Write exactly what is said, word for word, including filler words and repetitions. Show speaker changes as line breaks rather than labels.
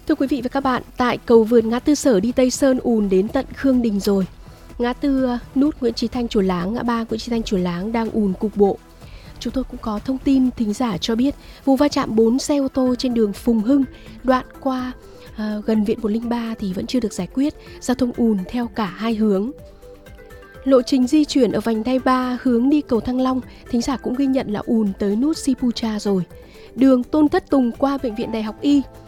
Thưa quý vị và các bạn, tại cầu vượt ngã tư Sở đi Tây Sơn ùn đến tận Khương Đình rồi. Ngã tư nút Nguyễn Chí Thanh Chùa Láng, ngã ba Nguyễn Chí Thanh Chùa Láng đang ùn cục bộ. Chúng tôi cũng có thông tin thính giả cho biết vụ va chạm bốn xe ô tô trên đường Phùng Hưng đoạn qua uh, gần Viện một không ba thì vẫn chưa được giải quyết, giao thông ùn theo cả hai hướng. Lộ trình di chuyển ở vành đai ba hướng đi cầu Thăng Long, thính giả cũng ghi nhận là ùn tới nút Sipucha rồi. Đường Tôn Thất Tùng qua Bệnh viện Đại học Y,